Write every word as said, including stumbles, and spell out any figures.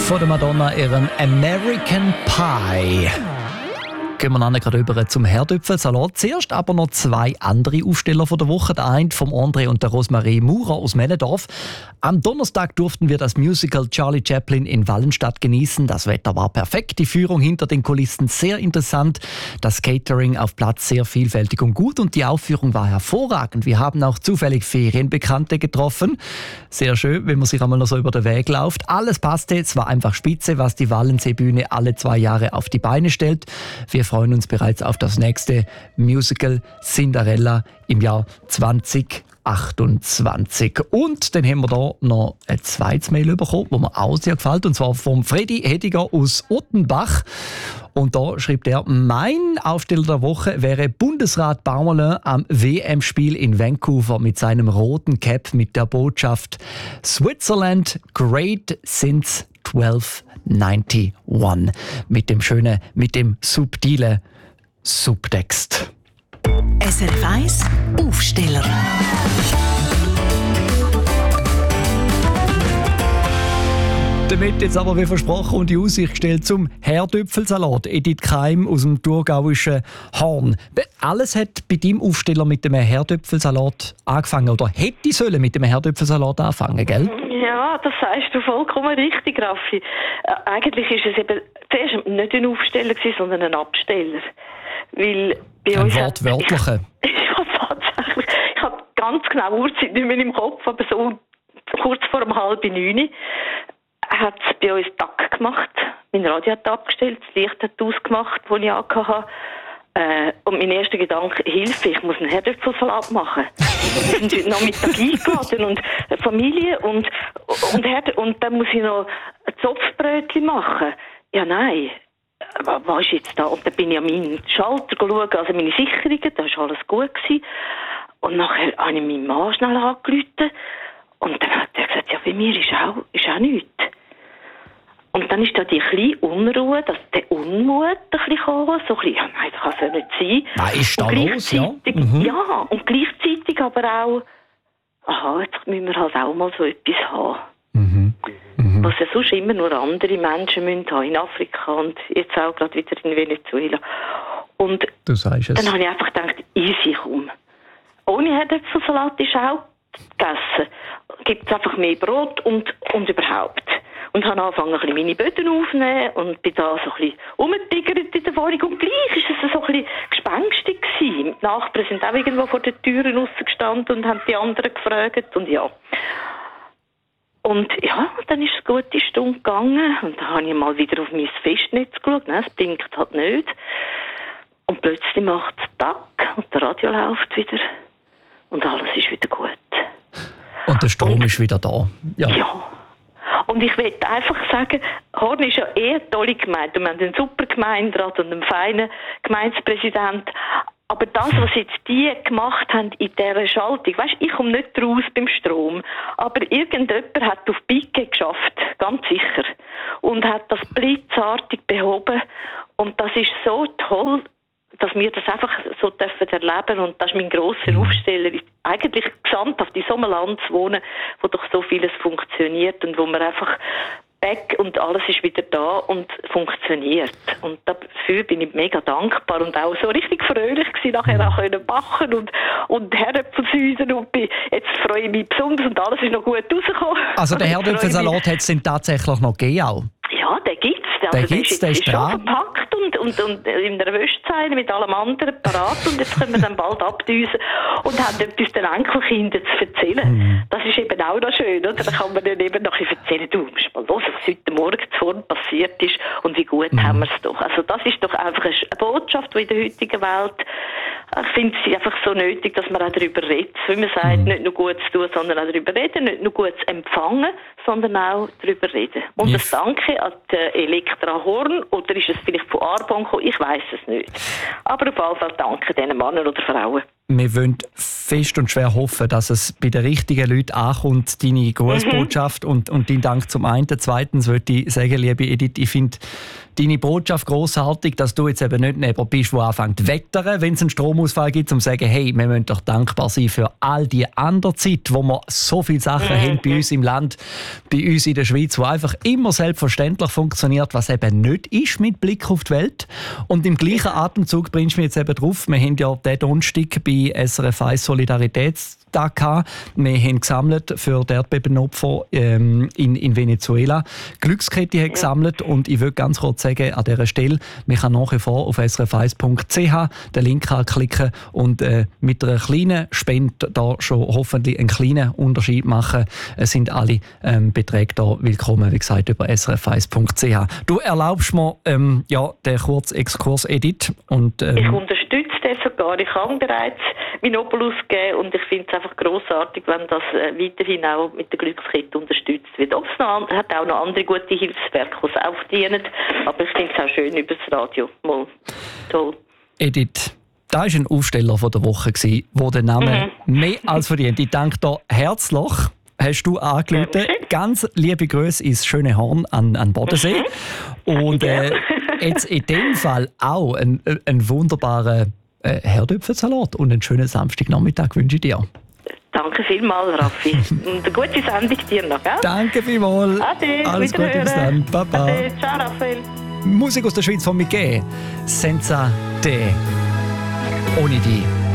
von der Madonna ihren American Pie. Gehen wir dann gerade über zum Herdöpfelsalat. Zuerst aber noch zwei andere Aufsteller von der Woche. Der eine vom André und der Rosmarie Maurer aus Männendorf. Am Donnerstag durften wir das Musical Charlie Chaplin in Wallenstadt genießen. Das Wetter war perfekt, die Führung hinter den Kulissen sehr interessant, das Catering auf Platz sehr vielfältig und gut und die Aufführung war hervorragend. Wir haben auch zufällig Ferienbekannte getroffen. Sehr schön, wenn man sich einmal noch so über den Weg läuft. Alles passte, es war einfach spitze, was die Wallenseebühne alle zwei Jahre auf die Beine stellt. Wir freuen uns bereits auf das nächste Musical Cinderella im Jahr zwanzig achtundzwanzig. Und dann haben wir da noch ein zweites Mail bekommen, das mir auch sehr gefällt, und zwar vom Freddy Hediger aus Ottenbach. Und da schreibt er, mein Aufsteller der Woche wäre Bundesrat Baumerle am W M-Spiel in Vancouver mit seinem roten Cap mit der Botschaft Switzerland great since zwölf einundneunzig. Mit dem schönen, mit dem subtilen Subtext. S R F eins Aufsteller. Damit jetzt aber wie versprochen und die Aussicht gestellt zum Herdöpfelsalat. Edith Keim aus dem thurgauischen Horn. Alles hat bei deinem Aufsteller mit dem Herdöpfelsalat angefangen oder hätte sollen mit dem Herdöpfelsalat anfangen, gell? Ja, das sagst du vollkommen richtig, Raffi. Äh, eigentlich ist es eben zuerst nicht ein Aufsteller gewesen, sondern ein Absteller. Weil bei ein uns wortwörtlicher. Hat, ja, tatsächlich. Ich habe ganz genau die Uhrzeit nicht mehr im Kopf, aber so kurz vor um halb neun hat es bei uns Tag gemacht. Mein Radio hat abgestellt, das Licht hat ausgemacht, das ich angehabt äh, und mein erster Gedanke, Hilfe, ich muss einen Herdöpfelsalat machen. Wir sind heute Nachmittag eingeladen und eine Familie und, und, Herd- und dann muss ich noch ein Zopfbrötchen machen. Ja, nein. Was ist jetzt da? Und dann bin ich an meinen Schalter schauen, also meine Sicherungen, da war alles gut gewesen. Und nachher habe ich meinen Mann schnell angerufen und dann hat er gesagt, ja, bei mir ist auch, ist auch nichts. Und dann ist da die kleine Unruhe, dass der Unmut ein bisschen kam, so ein bisschen, ja, nein, das kann es ja nicht sein. Was ist da und los, ja? Mhm. Ja, und gleichzeitig aber auch, aha, jetzt müssen wir halt auch mal so etwas haben. Mhm. Mhm. Was ja sonst immer nur andere Menschen müssen haben, in Afrika und jetzt auch gerade wieder in Venezuela. Und du sagst es. Dann habe ich einfach gedacht, easy, komm. Ohne Herdöpfelsalat ist auch gegessen. Gibt es einfach mehr Brot und, und überhaupt. Und habe angefangen, ein bisschen meine Böden aufzunehmen und bin da so ein bisschen rumgetigert in der Wohnung. Und gleich war es so ein bisschen gespenstig gewesen. Die Nachbarn sind auch irgendwo vor den Türen rausgestanden und haben die anderen gefragt. Und ja. Und ja, dann ist es eine gute Stunde gegangen. Und dann habe ich mal wieder auf mein Festnetz geschaut. Nein, es blinkt halt nicht. Und plötzlich macht es Tack und der Radio läuft wieder. Und alles ist wieder gut. Und der Strom und, ist wieder da. Ja. ja. Und ich möchte einfach sagen, Horn ist ja eh eine tolle Gemeinde. Wir haben einen super Gemeinderat und einen feinen Gemeindepräsidenten. Aber das, was jetzt die gemacht haben in dieser Schaltung, weisst, ich komme nicht raus beim Strom, aber irgendjemand hat auf Pike geschafft, ganz sicher, und hat das blitzartig behoben. Und das ist so toll, dass wir das einfach so dürfen erleben. Und das ist mein grosser Aufsteller, eigentlich gesamthaft in so einem Land zu wohnen, wo doch so vieles funktioniert und wo man einfach weg und alles ist wieder da und funktioniert. Und dafür bin ich mega dankbar und auch so richtig fröhlich gewesen, nachher auch können backen und, und Herdöpfelsäusen und bin, jetzt freue ich mich besonders und alles ist noch gut rausgekommen. Also der Herdöpfelsalat hat es denn tatsächlich noch gegeben auch? Ja, den gibt es. Also der gibt es, der ist, ist dran. Schon verpackt und, und, und in der Wäschzeile mit allem anderen parat und jetzt können wir dann bald abdüsen und haben etwas den Enkelkindern zu erzählen. Mhm. Das ist eben auch noch schön, oder? Da kann man dann eben noch erzählen, du musst mal los, was heute Morgen zuvor passiert ist und wie gut mhm. haben wir es doch. Also das ist doch einfach eine Botschaft, die in der heutigen Welt, ich finde es einfach so nötig, dass man auch darüber redet. Wie man sagt, mhm. nicht nur gut zu tun, sondern auch darüber reden, nicht nur gut zu empfangen, sondern auch darüber reden. Und yes. das Danke an die Elektra Horn, oder ist es vielleicht von Arbon gekommen? Ich weiss es nicht. Aber auf jeden Fall danke diesen Männern oder Frauen. wir wollen fest und schwer hoffen, dass es bei den richtigen Leuten ankommt, deine Grußbotschaft mhm. und, und dein Dank zum einen. Zweitens würde ich sagen, liebe Edith, ich finde deine Botschaft grossartig, dass du jetzt eben nicht jemand bist, der anfängt zu wettern, wenn es einen Stromausfall gibt, um zu sagen, hey, wir müssen doch dankbar sein für all die andere Zeit, wo wir so viele Sachen mhm. haben bei uns im Land, bei uns in der Schweiz, wo einfach immer selbstverständlich funktioniert, was eben nicht ist mit Blick auf die Welt. Und im gleichen Atemzug bringst du mich jetzt eben drauf, wir haben ja diesen Donnerstag bei S R F eins Solidaritätstag gehabt. Wir haben gesammelt für die Erdbebenopfer ähm, in, in Venezuela. Glückskette hat gesammelt und ich würde ganz kurz sagen, an dieser Stelle, man kann nach wie vor auf s r f eins punkt c h den Link anklicken und äh, mit einer kleinen Spende da schon hoffentlich einen kleinen Unterschied machen. Es sind alle ähm, Beträge da willkommen, wie gesagt, über s r f eins punkt c h. Du erlaubst mir ähm, ja, den kurzen Exkurs, Edith. Und, ähm, ich unterstütze das sogar. Ich habe bereits meinen Obolus gegeben und ich finde es einfach grossartig, wenn das äh, weiterhin auch mit der Glückskette unterstützt wird. Ob es noch, hat auch noch andere gute Hilfswerke, die es auch verdienen, aber ich finde es auch schön über das Radio. Mal toll. Edith, da war ein Aufsteller von der Woche, der den Namen mhm. mehr als verdient. Ich danke dir herzlich. Hast du angerufen. Ja, ganz liebe Grüße ins schöne Horn an, an Bodensee. Mhm. Und äh, jetzt in dem Fall auch ein, ein wunderbarer äh, Herdöpfelsalat und einen schönen Samstagnachmittag wünsche ich dir. Danke vielmals, Raffi. Und eine gute Sendung dir noch, gell? Danke vielmals. Ade, alles Gute, bis dann. Baba. Ade, ciao, Raphael. Musik aus der Schweiz von Miguel. Senza te. Ohne dich.